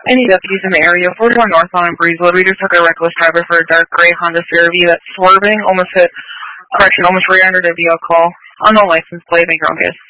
Any deputies in the area, 41 northbound in Breezewood. We just took a reckless driver for a dark gray Honda CR-V that's swerving, almost rear-ended a vehicle. Unknown license plate, and drunk.